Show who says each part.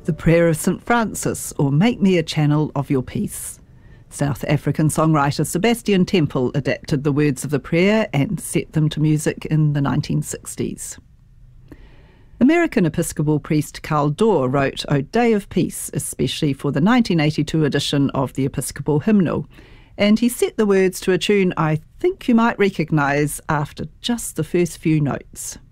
Speaker 1: The Prayer of St. Francis, or Make Me a Channel of Your Peace. South African songwriter Sebastian Temple adapted the words of the prayer and set them to music in the 1960s. American Episcopal priest Carl Dorr wrote O Day of Peace, especially for the 1982 edition of the Episcopal Hymnal, and he set the words to a tune I think you might recognise after just the first few notes.